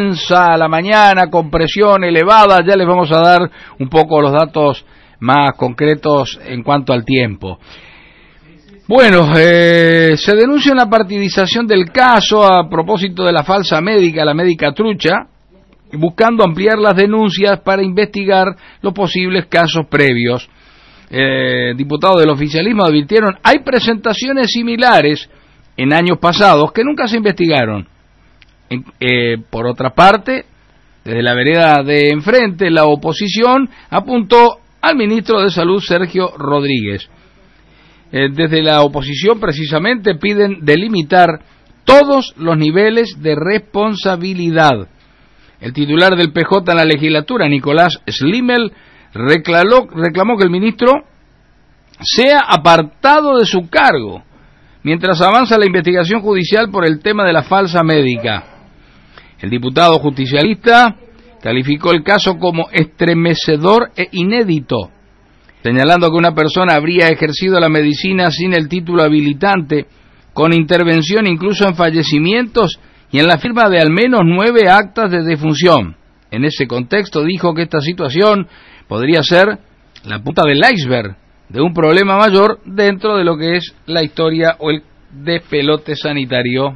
intensa a la mañana, con presión elevada. Ya les vamos a dar un poco los datos más concretos en cuanto al tiempo. Bueno, se denuncia una partidización del caso a propósito de la falsa médica, la médica trucha, buscando ampliar las denuncias para investigar los posibles casos previos. Diputados del oficialismo advirtieron, hay presentaciones similares en años pasados que nunca se investigaron. Por otra parte, desde la vereda de enfrente, la oposición apuntó al ministro de Salud, Sergio Rodríguez. Desde la oposición, precisamente, piden delimitar todos los niveles de responsabilidad. El titular del PJ en la legislatura, Nicolás Slimmel, reclamó que el ministro sea apartado de su cargo mientras avanza la investigación judicial por el tema de la falsa médica. El diputado justicialista calificó el caso como estremecedor e inédito, señalando que una persona habría ejercido la medicina sin el título habilitante, con intervención incluso en fallecimientos y en la firma de al menos 9 actas de defunción. En ese contexto dijo que esta situación podría ser la punta del iceberg de un problema mayor dentro de lo que es la historia o el despelote sanitario.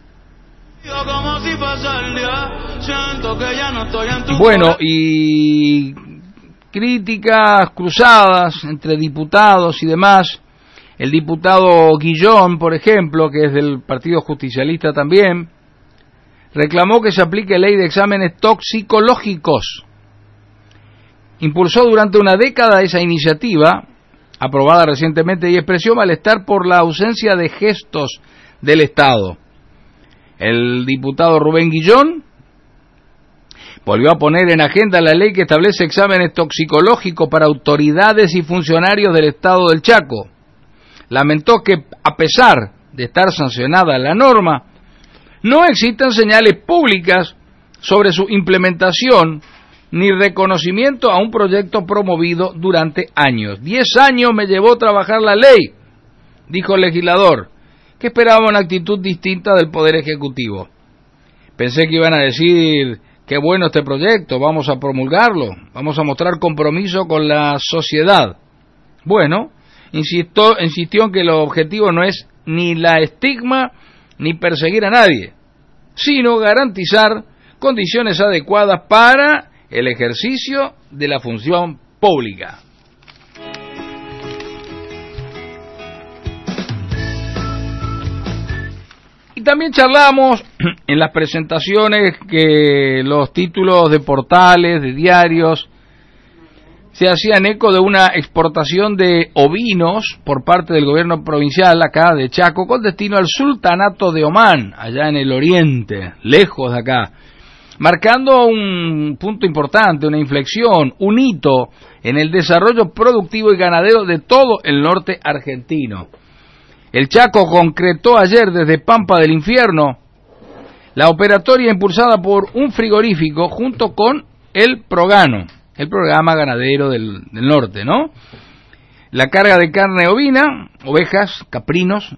Bueno, y críticas cruzadas entre diputados y demás. El diputado Guillón, por ejemplo, que es del Partido Justicialista también, reclamó que se aplique ley de exámenes toxicológicos. Impulsó durante una década esa iniciativa, aprobada recientemente, y expresó malestar por la ausencia de gestos del Estado. El diputado Rubén Guillón volvió a poner en agenda la ley que establece exámenes toxicológicos para autoridades y funcionarios del Estado del Chaco. Lamentó que, a pesar de estar sancionada la norma, no existen señales públicas sobre su implementación ni reconocimiento a un proyecto promovido durante años. 10 años me llevó a trabajar la ley, dijo el legislador, que esperaba una actitud distinta del Poder Ejecutivo. Pensé que iban a decir, qué bueno este proyecto, vamos a promulgarlo, vamos a mostrar compromiso con la sociedad. Bueno, insistió en que el objetivo no es ni la estigma ni perseguir a nadie, sino garantizar condiciones adecuadas para el ejercicio de la función pública. Y también charlamos en las presentaciones que los títulos de portales, de diarios, se hacían eco de una exportación de ovinos por parte del gobierno provincial acá de Chaco con destino al sultanato de Omán, allá en el oriente, lejos de acá, marcando un punto importante, una inflexión, un hito en el desarrollo productivo y ganadero de todo el norte argentino. El Chaco concretó ayer desde Pampa del Infierno la operatoria impulsada por un frigorífico junto con el Progano, el programa ganadero del norte, ¿no? La carga de carne ovina, ovejas, caprinos,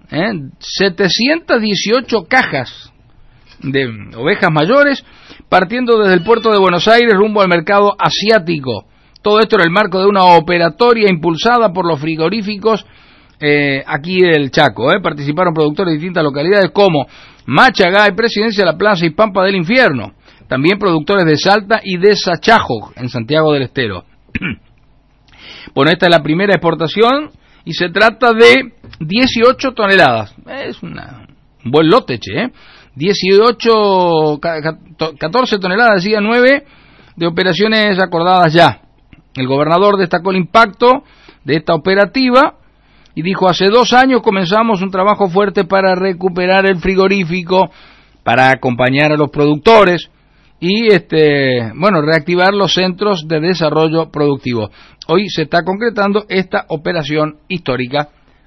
718 cajas de ovejas mayores, partiendo desde el puerto de Buenos Aires rumbo al mercado asiático. Todo esto en el marco de una operatoria impulsada por los frigoríficos aquí del Chaco. Participaron productores de distintas localidades como Machagay, Presidencia de la Plaza y Pampa del Infierno. También productores de Salta y de Sachajo, en Santiago del Estero. Bueno, esta es la primera exportación y se trata de 18 toneladas. Es un buen lote, 14 toneladas, decía 9 de operaciones acordadas ya. El gobernador destacó el impacto de esta operativa y dijo, hace 2 años comenzamos un trabajo fuerte para recuperar el frigorífico, para acompañar a los productores y reactivar los centros de desarrollo productivo. Hoy se está concretando esta operación histórica.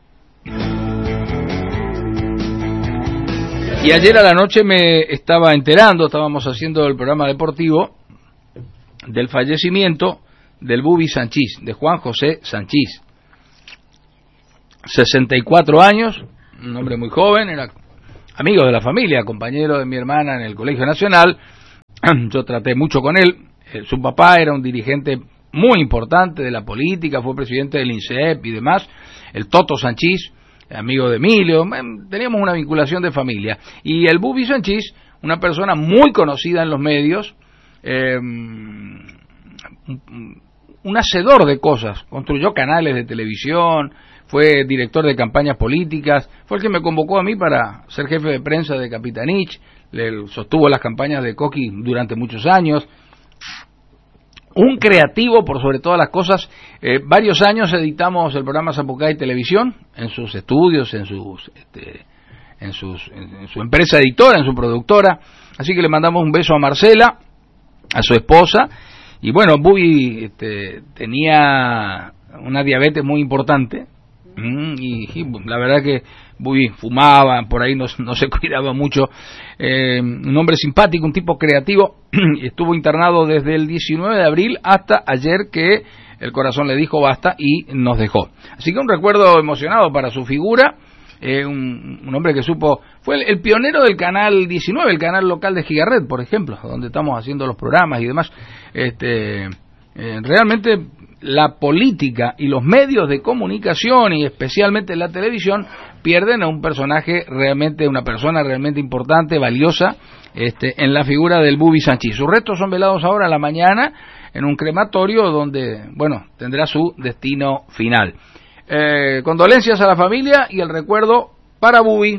Y ayer a la noche me estaba enterando, estábamos haciendo el programa deportivo, del fallecimiento del Bubi Sanchís, de Juan José Sanchís. 64 años, un hombre muy joven, era amigo de la familia, compañero de mi hermana en el Colegio Nacional, yo traté mucho con él. Su papá era un dirigente muy importante de la política, fue presidente del INSEP y demás, el Toto Sanchís, amigo de Emilio, teníamos una vinculación de familia. Y el Bubi Sanchís, una persona muy conocida en los medios, un hacedor de cosas, construyó canales de televisión, fue director de campañas políticas, fue el que me convocó a mí para ser jefe de prensa de Capitanich, le sostuvo las campañas de Coqui durante muchos años, un creativo por sobre todas las cosas. Varios años editamos el programa Zapucay Televisión en sus estudios, en su empresa editora, en su productora, así que le mandamos un beso a Marcela, a su esposa. Y bueno, Bubi tenía una diabetes muy importante, y la verdad que Bubi fumaba, por ahí no se cuidaba mucho, un hombre simpático, un tipo creativo, y estuvo internado desde el 19 de abril hasta ayer que el corazón le dijo basta y nos dejó. Así que un recuerdo emocionado para su figura, un hombre que supo, fue el pionero del Canal 19, el canal local de Gigaret, por ejemplo, donde estamos haciendo los programas y demás. Realmente la política y los medios de comunicación, y especialmente la televisión, pierden a un personaje realmente, una persona realmente importante, valiosa, en la figura del Bubi Sanchís. Sus restos son velados ahora a la mañana en un crematorio donde, bueno, tendrá su destino final. Condolencias a la familia y el recuerdo para Bubi.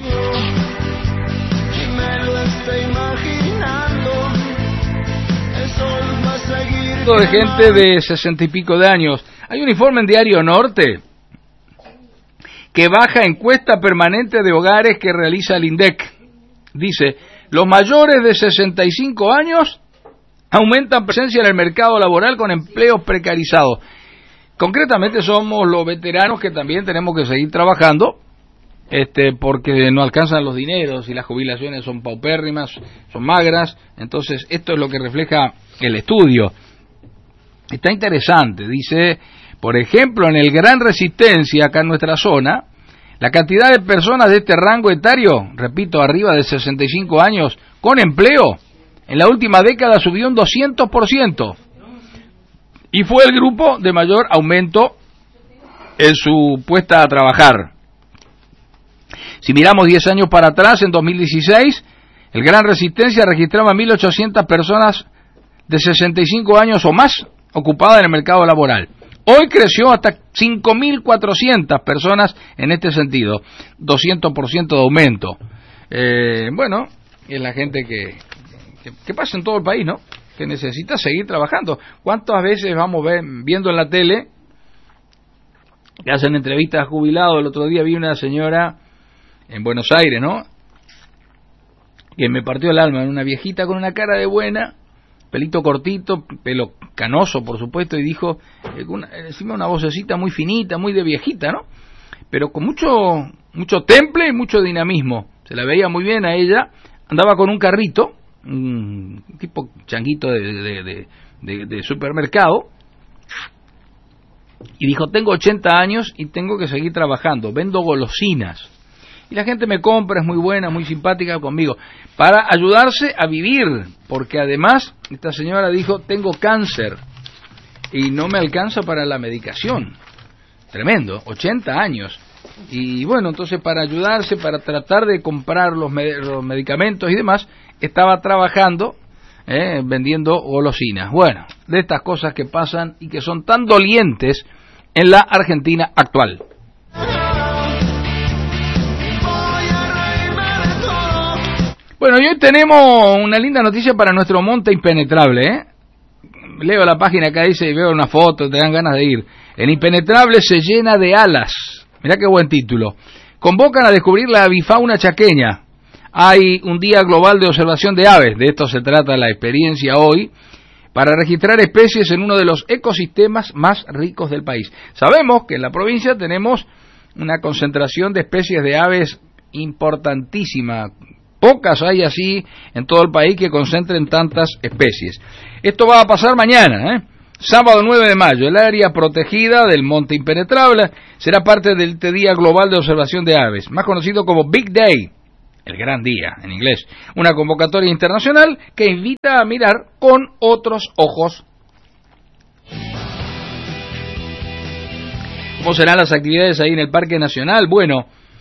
De gente de 60 y pico de años. Hay un informe en Diario Norte que baja encuesta permanente de hogares que realiza el INDEC. Dice, los mayores de 65 años aumentan presencia en el mercado laboral con empleos precarizados. Concretamente somos los veteranos que también tenemos que seguir trabajando, porque no alcanzan los dineros y las jubilaciones son paupérrimas, son magras. Entonces esto es lo que refleja el estudio. Está interesante, dice, por ejemplo, en el Gran Resistencia, acá en nuestra zona, la cantidad de personas de este rango etario, repito, arriba de 65 años, con empleo, en la última década subió un 200%, y fue el grupo de mayor aumento en su puesta a trabajar. Si miramos 10 años para atrás, en 2016, el Gran Resistencia registraba 1.800 personas de 65 años o más ocupada en el mercado laboral. Hoy creció hasta 5.400 personas en este sentido, 200% de aumento. Bueno, es la gente que pasa en todo el país, ¿no? Que necesita seguir trabajando. ¿Cuántas veces vamos viendo en la tele que hacen entrevistas a jubilados? El otro día vi una señora en Buenos Aires, ¿no? Que me partió el alma, una viejita con una cara de buena, pelito cortito, pelo canoso, por supuesto, y dijo, encima una vocecita muy finita, muy de viejita, ¿no? Pero con mucho temple y mucho dinamismo. Se la veía muy bien a ella, andaba con un carrito, un tipo changuito de supermercado, y dijo, tengo 80 años y tengo que seguir trabajando, vendo golosinas. Y la gente me compra, es muy buena, muy simpática conmigo, para ayudarse a vivir, porque además esta señora dijo, tengo cáncer y no me alcanza para la medicación. Tremendo, 80 años. Y bueno, entonces para ayudarse, para tratar de comprar los medicamentos y demás, estaba trabajando, vendiendo golosinas. Bueno, de estas cosas que pasan y que son tan dolientes en la Argentina actual. Bueno, y hoy tenemos una linda noticia para nuestro monte impenetrable, Leo la página acá, dice, y veo una foto, te dan ganas de ir. El impenetrable se llena de alas. Mirá qué buen título. Convocan a descubrir la avifauna chaqueña. Hay un día global de observación de aves. De esto se trata la experiencia hoy, para registrar especies en uno de los ecosistemas más ricos del país. Sabemos que en la provincia tenemos una concentración de especies de aves importantísima. Pocas hay así en todo el país que concentren tantas especies. Esto va a pasar mañana, sábado 9 de mayo. El área protegida del Monte Impenetrable será parte del Día Global de Observación de Aves, más conocido como Big Day. el gran día en inglés, una convocatoria internacional que invita a mirar con otros ojos. ¿Cómo serán las actividades ahí en el Parque Nacional? Bueno,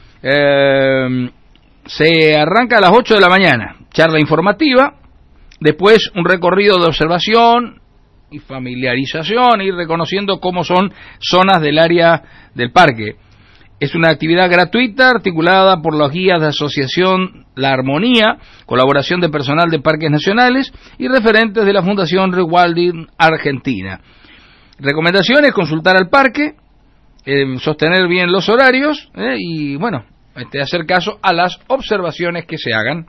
se arranca a las 8 de la mañana, charla informativa, después un recorrido de observación y familiarización, ir reconociendo cómo son zonas del área del parque. Es una actividad gratuita articulada por los guías de asociación La Armonía, colaboración de personal de parques nacionales y referentes de la Fundación Rewilding Argentina. Recomendaciones: consultar al parque, sostener bien los horarios y bueno, hacer caso a las observaciones que se hagan.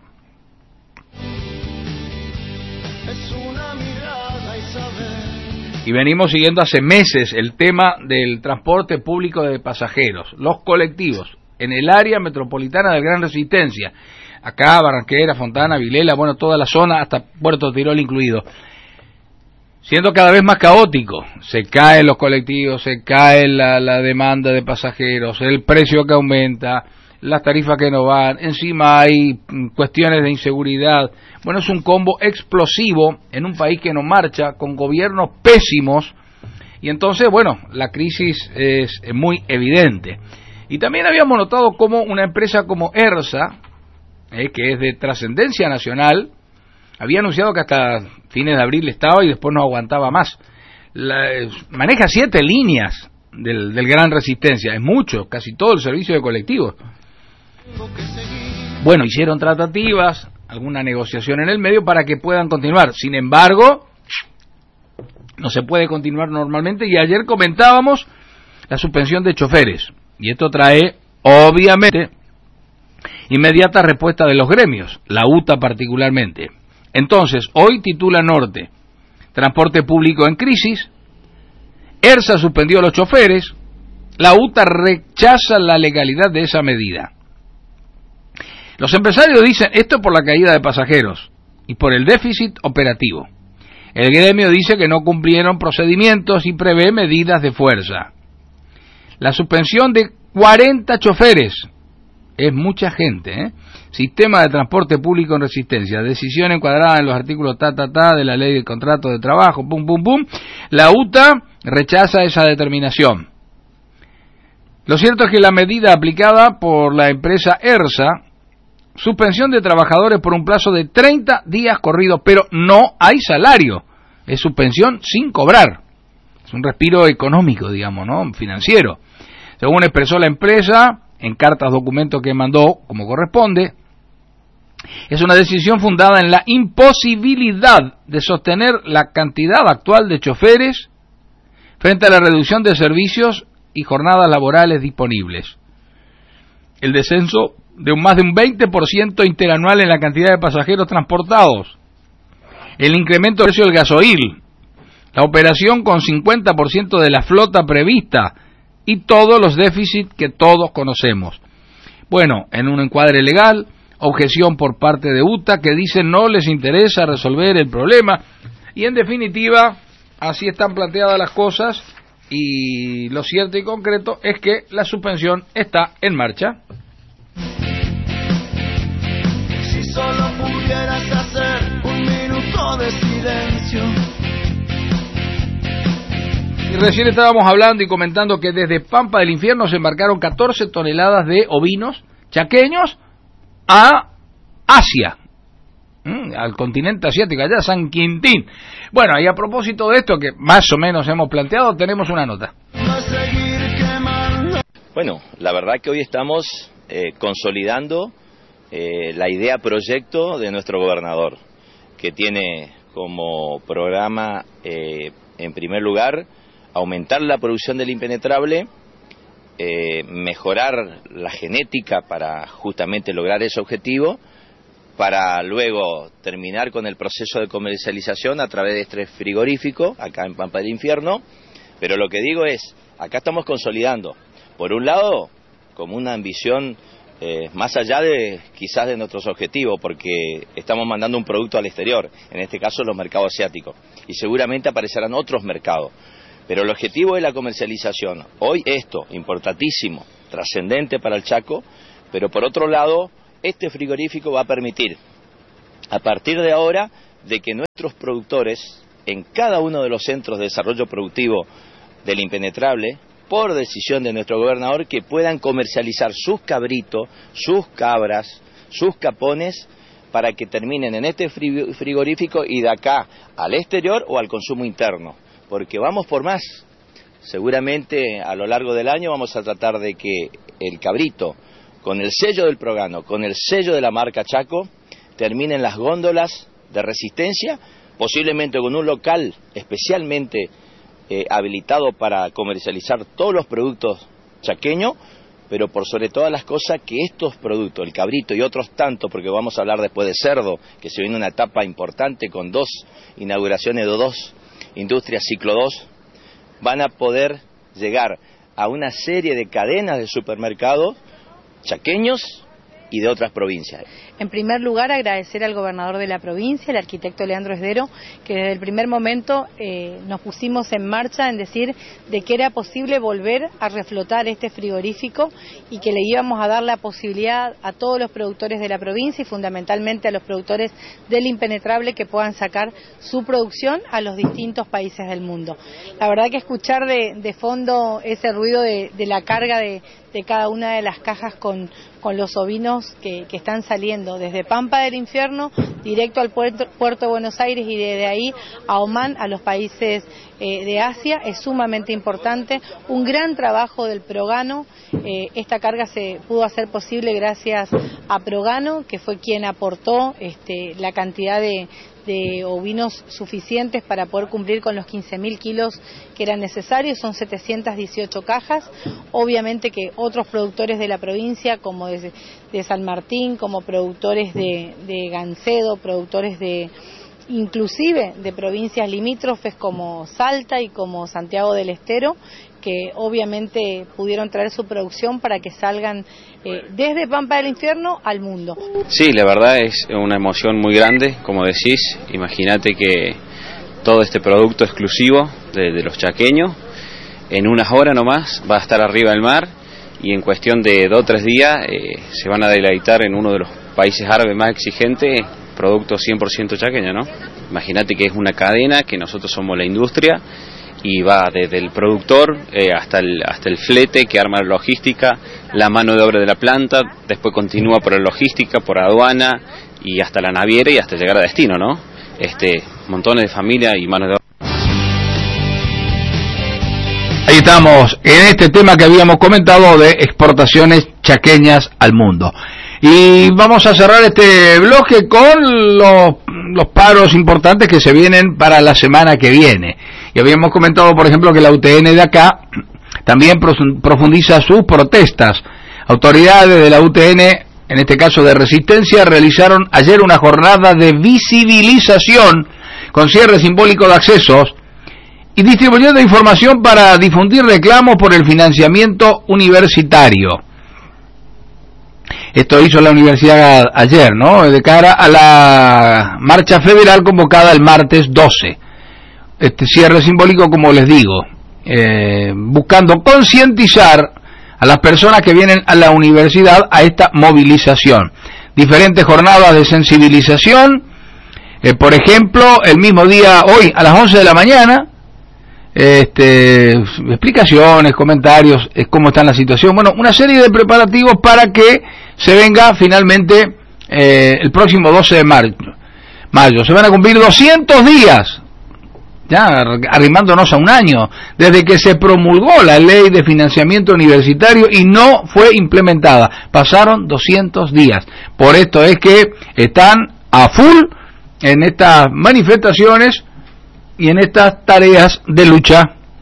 Y venimos siguiendo hace meses el tema del transporte público de pasajeros, los colectivos, en el área metropolitana de Gran Resistencia, acá, Barranquera, Fontana, Vilela, bueno, toda la zona, hasta Puerto Tirol incluido, siendo cada vez más caótico. Se caen los colectivos, se cae la demanda de pasajeros, el precio que aumenta, las tarifas que no van, encima hay cuestiones de inseguridad. Bueno, es un combo explosivo en un país que no marcha, con gobiernos pésimos, y entonces, bueno, la crisis es muy evidente. Y también habíamos notado cómo una empresa como ERSA, que es de trascendencia nacional, había anunciado que hasta fines de abril estaba y después no aguantaba más. Maneja 7 líneas del Gran Resistencia, es mucho, casi todo el servicio de colectivos. Bueno, hicieron tratativas, alguna negociación en el medio para que puedan continuar. Sin embargo, no se puede continuar normalmente, y ayer comentábamos la suspensión de choferes. Y esto trae, obviamente, inmediata respuesta de los gremios, la UTA particularmente. Entonces, hoy titula Norte: transporte público en crisis, ERSA suspendió a los choferes, la UTA rechaza la legalidad de esa medida. Los empresarios dicen esto por la caída de pasajeros y por el déficit operativo. El gremio dice que no cumplieron procedimientos y prevé medidas de fuerza. La suspensión de 40 choferes es mucha gente, Sistema de transporte público en resistencia, decisión encuadrada en los artículos de la ley del contrato de trabajo, pum pum pum. La UTA rechaza esa determinación. Lo cierto es que la medida aplicada por la empresa ERSA, suspensión de trabajadores por un plazo de 30 días corridos, pero no hay salario, es suspensión sin cobrar. Es un respiro económico, digamos, ¿no? Financiero. Según expresó la empresa en cartas documentos que mandó como corresponde, es una decisión fundada en la imposibilidad de sostener la cantidad actual de choferes frente a la reducción de servicios y jornadas laborales disponibles. El descenso de más de un 20% interanual en la cantidad de pasajeros transportados, el incremento del precio del gasoil, la operación con 50% de la flota prevista y todos los déficits que todos conocemos. Bueno, en un encuadre legal, objeción por parte de UTA que dice no les interesa resolver el problema, y en definitiva así están planteadas las cosas, y lo cierto y concreto es que la suspensión está en marcha. Si solo pudieras hacer un minuto de silencio. Y recién estábamos hablando y comentando que desde Pampa del Infierno se embarcaron 14 toneladas de ovinos chaqueños a Asia, al continente asiático, allá San Quintín. Bueno, y a propósito de esto que más o menos hemos planteado, tenemos una nota. Bueno, la verdad que hoy estamos consolidando la idea proyecto de nuestro gobernador, que tiene como programa, en primer lugar, aumentar la producción del impenetrable, mejorar la genética para justamente lograr ese objetivo, para luego terminar con el proceso de comercialización a través de este frigorífico, acá en Pampa del Infierno. Pero lo que digo es, acá estamos consolidando, por un lado, como una ambición más allá de quizás de nuestros objetivos, porque estamos mandando un producto al exterior, en este caso los mercados asiáticos, y seguramente aparecerán otros mercados. Pero el objetivo es la comercialización. Hoy esto, importantísimo, trascendente para el Chaco, pero por otro lado, este frigorífico va a permitir, a partir de ahora, de que nuestros productores, en cada uno de los centros de desarrollo productivo del Impenetrable, por decisión de nuestro gobernador, que puedan comercializar sus cabritos, sus cabras, sus capones, para que terminen en este frigorífico y de acá al exterior o al consumo interno, porque vamos por más. Seguramente a lo largo del año vamos a tratar de que el cabrito, con el sello del Progano, con el sello de la marca Chaco, termine en las góndolas de Resistencia, posiblemente con un local especialmente habilitado para comercializar todos los productos chaqueños, pero por sobre todas las cosas que estos productos, el cabrito y otros tantos, porque vamos a hablar después de cerdo, que se viene una etapa importante con 2 inauguraciones de 2 industrias ciclo 2, van a poder llegar a una serie de cadenas de supermercados chaqueños y de otras provincias. En primer lugar, agradecer al gobernador de la provincia, el arquitecto Leandro Esdero, que desde el primer momento nos pusimos en marcha en decir de que era posible volver a reflotar este frigorífico y que le íbamos a dar la posibilidad a todos los productores de la provincia y fundamentalmente a los productores del Impenetrable que puedan sacar su producción a los distintos países del mundo. La verdad que escuchar de fondo ese ruido de la carga de cada una de las cajas con los ovinos que están saliendo desde Pampa del Infierno directo al puerto de Buenos Aires y desde ahí a Omán, a los países de Asia, es sumamente importante. Un gran trabajo del Progano. Esta carga se pudo hacer posible gracias a Progano, que fue quien aportó la cantidad de ovinos suficientes para poder cumplir con los 15.000 kilos que eran necesarios. Son 718 cajas. Obviamente que otros productores de la provincia, como de San Martín, como productores de Gancedo, productores inclusive de provincias limítrofes como Salta y como Santiago del Estero, que obviamente pudieron traer su producción para que salgan desde Pampa del Infierno al mundo. Sí, la verdad es una emoción muy grande, como decís. Imagínate que todo este producto exclusivo de los chaqueños, en unas horas nomás va a estar arriba del mar y en cuestión de 2 o 3 días se van a deleitar en uno de los países árabes más exigentes, productos 100% chaqueños, ¿no? Imagínate que es una cadena, que nosotros somos la industria y va desde el productor hasta el flete que arma la logística, la mano de obra de la planta, después continúa por la logística, por aduana y hasta la naviera y hasta llegar a destino, ¿no? Montones de familia y manos de obra. Ahí estamos en este tema que habíamos comentado de exportaciones chaqueñas al mundo. Y vamos a cerrar este bloque con los paros importantes que se vienen para la semana que viene. Y habíamos comentado, por ejemplo, que la UTN de acá también profundiza sus protestas. Autoridades de la UTN, en este caso de Resistencia, realizaron ayer una jornada de visibilización con cierre simbólico de accesos y distribuyendo información para difundir reclamos por el financiamiento universitario. Esto hizo la universidad ayer, ¿no? De cara a la marcha federal convocada el martes 12. Cierre simbólico, como les digo, buscando concientizar a las personas que vienen a la universidad a esta movilización. Diferentes jornadas de sensibilización, por ejemplo, el mismo día, hoy, a las 11 de la mañana, explicaciones, comentarios, cómo está la situación, bueno, una serie de preparativos para que se venga finalmente el próximo 12 de mayo. Se van a cumplir 200 días, ya arrimándonos a un año, desde que se promulgó la ley de financiamiento universitario y no fue implementada. Pasaron 200 días. Por esto es que están a full en estas manifestaciones y en estas tareas de lucha.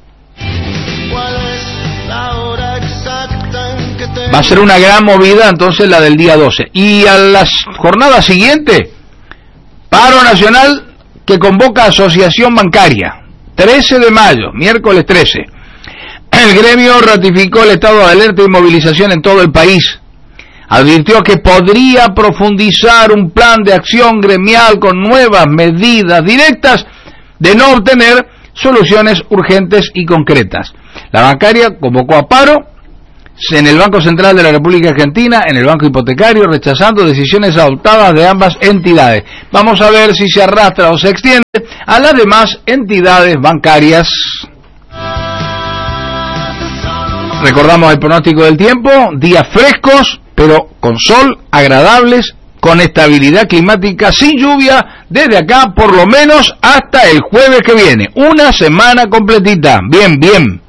Va a ser una gran movida entonces la del día 12. Y a la jornada siguiente, paro nacional que convoca Asociación Bancaria, 13 de mayo, miércoles 13. El gremio ratificó el estado de alerta y movilización en todo el país. Advirtió que podría profundizar un plan de acción gremial con nuevas medidas directas de no obtener soluciones urgentes y concretas. La bancaria convocó a paro en el Banco Central de la República Argentina, en el Banco Hipotecario, rechazando decisiones adoptadas de ambas entidades. Vamos a ver si se arrastra o se extiende a las demás entidades bancarias. Recordamos el pronóstico del tiempo: días frescos, pero con sol, agradables, con estabilidad climática, sin lluvia, desde acá por lo menos hasta el jueves que viene. Una semana completita. Bien, bien.